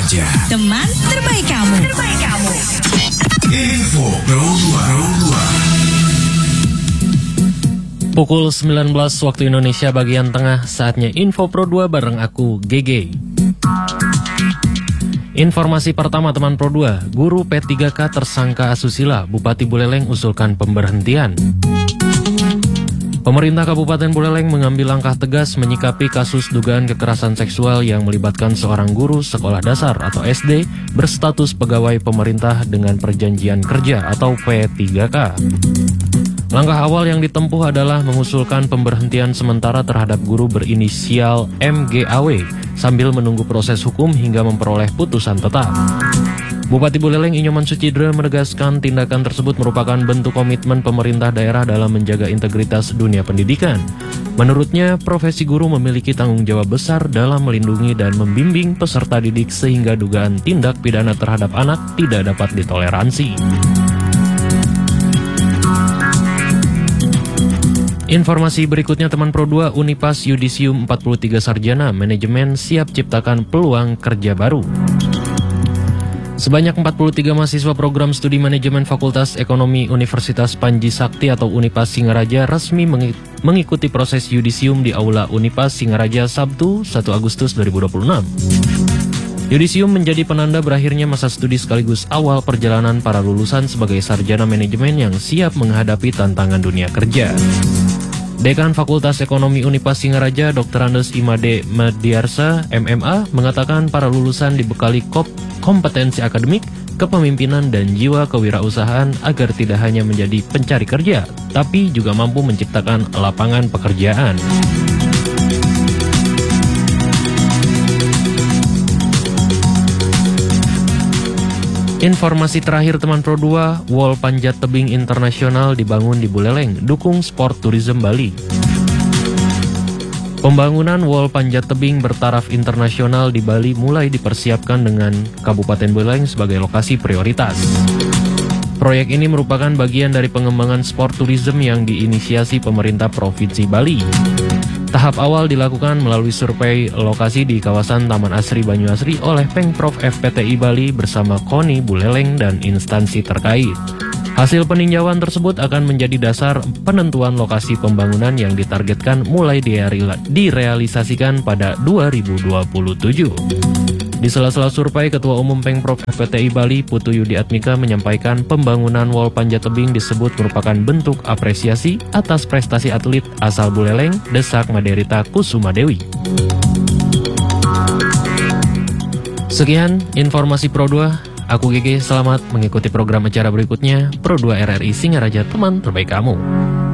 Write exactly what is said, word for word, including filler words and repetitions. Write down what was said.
Singaraja, teman terbaik kamu. Terbaik kamu. Info Pro dua. Pukul sembilan belas waktu Indonesia bagian tengah, saatnya Info Pro dua bareng aku, G G. Informasi pertama teman Pro dua, guru P tiga K tersangka asusila, Bupati Buleleng usulkan pemberhentian. Pemerintah Kabupaten Buleleng mengambil langkah tegas menyikapi kasus dugaan kekerasan seksual yang melibatkan seorang guru sekolah dasar atau S D berstatus pegawai pemerintah dengan perjanjian kerja atau P tiga K. Langkah awal yang ditempuh adalah mengusulkan pemberhentian sementara terhadap guru berinisial M G A W sambil menunggu proses hukum hingga memperoleh putusan tetap. Bupati Buleleng Inyoman Sucidre menegaskan tindakan tersebut merupakan bentuk komitmen pemerintah daerah dalam menjaga integritas dunia pendidikan. Menurutnya, profesi guru memiliki tanggung jawab besar dalam melindungi dan membimbing peserta didik sehingga dugaan tindak pidana terhadap anak tidak dapat ditoleransi. Informasi berikutnya teman Pro dua, Unipas Yudisium empat puluh tiga sarjana manajemen siap ciptakan peluang kerja baru. Sebanyak empat puluh tiga mahasiswa program studi manajemen Fakultas Ekonomi Universitas Panji Sakti atau Unipas Singaraja resmi mengikuti proses yudisium di Aula Unipas Singaraja Sabtu satu Agustus dua ribu dua puluh enam. Yudisium menjadi penanda berakhirnya masa studi sekaligus awal perjalanan para lulusan sebagai sarjana manajemen yang siap menghadapi tantangan dunia kerja. Dekan Fakultas Ekonomi Unipas Singaraja, Doktor Andes Imade Mediarsa, M M A, mengatakan para lulusan dibekali kop kompetensi akademik, kepemimpinan, dan jiwa kewirausahaan agar tidak hanya menjadi pencari kerja, tapi juga mampu menciptakan lapangan pekerjaan. Informasi terakhir teman Pro dua, Wall Panjat Tebing Internasional dibangun di Buleleng, dukung sport tourism Bali. Pembangunan Wall Panjat Tebing bertaraf internasional di Bali mulai dipersiapkan dengan Kabupaten Buleleng sebagai lokasi prioritas. Proyek ini merupakan bagian dari pengembangan sport tourism yang diinisiasi pemerintah Provinsi Bali. Tahap awal dilakukan melalui survei lokasi di kawasan Taman Asri Banyuasri oleh Pengprov F P T I Bali bersama KONI Buleleng dan instansi terkait. Hasil peninjauan tersebut akan menjadi dasar penentuan lokasi pembangunan yang ditargetkan mulai direalisasikan pada dua ribu dua puluh tujuh. Di sela-sela survei, Ketua Umum Pengprov F P T I Bali Putu Yudi Atmika menyampaikan pembangunan Wall Panjat Tebing disebut merupakan bentuk apresiasi atas prestasi atlet asal Buleleng, Desak Maderita Kusuma Dewi. Sekian informasi Pro dua, aku G G, selamat mengikuti program acara berikutnya. Pro dua R R I Singaraja, teman terbaik kamu.